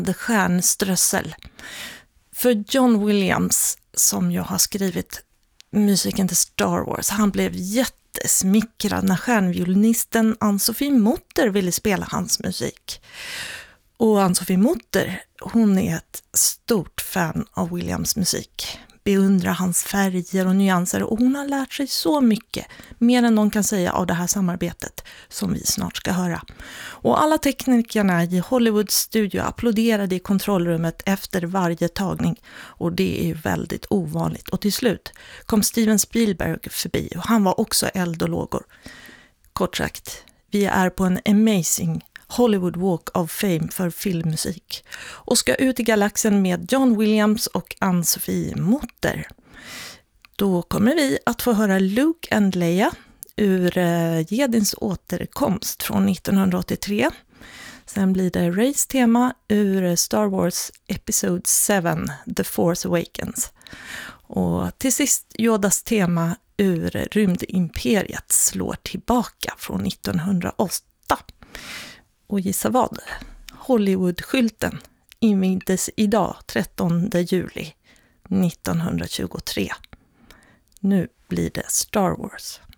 The Stjärnströssel. För John Williams, som jag har skrivit musiken till Star Wars, han blev jättesmickrad när stjärnviolinisten Ann-Sofie Mutter ville spela hans musik. Och Ann-Sofie Mutter, hon är ett stort fan av Williams musik. Beundrar hans färger och nyanser, och hon har lärt sig så mycket, mer än någon kan säga, av det här samarbetet som vi snart ska höra. Och alla teknikerna i Hollywood studio applåderade i kontrollrummet efter varje tagning, och det är ju väldigt ovanligt. Och till slut kom Steven Spielberg förbi, och han var också eld och lågor. Kort sagt, vi är på en amazing Hollywood Walk of Fame för filmmusik och ska ut i galaxen med John Williams och Ann-Sofie Mutter. Då kommer vi att få höra Luke and Leia ur Jedins återkomst från 1983. Sen blir det Reys tema ur Star Wars Episode 7, The Force Awakens. Och till sist Yodas tema ur Rymdimperiet slår tillbaka från 1908. Och gissa vad? Hollywood-skylten invigdes idag 13 juli 1923. Nu blir det Star Wars.